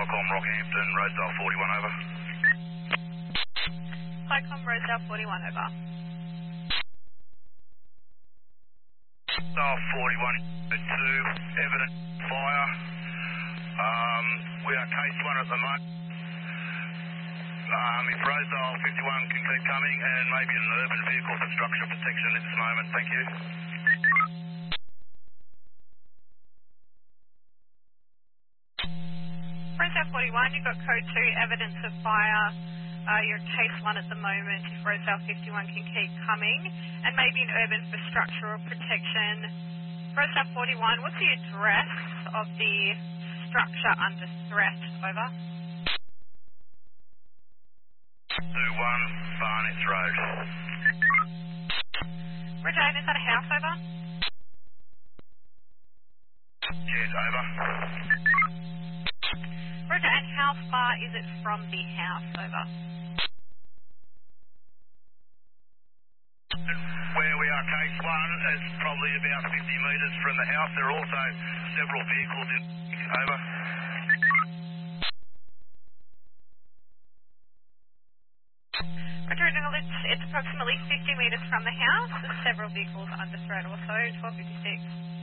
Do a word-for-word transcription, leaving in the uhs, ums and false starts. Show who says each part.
Speaker 1: Cyclone Rockhampton, Rosedale forty-one over.
Speaker 2: Cyclone Rosedale forty-one over.
Speaker 1: Rosedale forty-one two, evident fire. Um, we are case one at the moment. Um, if Rosedale fifty-one can keep coming, and maybe an urban vehicle for structure protection at this moment, thank you.
Speaker 2: Rosedale forty-one, you've got code two, evidence of fire. Uh, you're case one at the moment. If Rosedale fifty-one can keep coming, and maybe an urban for structural protection. Rosedale forty-one, what's the address of the structure under threat? Over.
Speaker 1: two one Barnett Road.
Speaker 2: Regina, is that a house? Over.
Speaker 1: Yes, over.
Speaker 2: Roger, and how far is it from the house? Over.
Speaker 1: Where we are case one is probably about fifty metres from the house. There are also several vehicles in. Over.
Speaker 2: Roger, no, it's, it's approximately fifty metres from the house. There's several vehicles under threat also, twelve fifty-six.